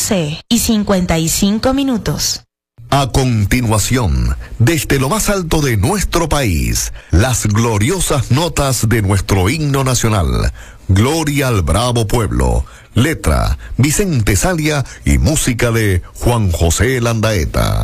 12:55. A continuación, desde lo más alto de nuestro país, las gloriosas notas de nuestro himno nacional. Gloria al bravo pueblo. Letra, Vicente Salia y música de Juan José Landaeta.